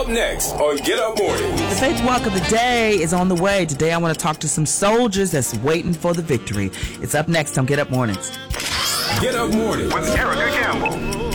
Up next on Get Up Mornings. The Faith Walk of the Day is on the way. Today I want to talk to some soldiers that's waiting for the victory. It's up next on Get Up Mornings. Get Up Mornings with Erica Campbell.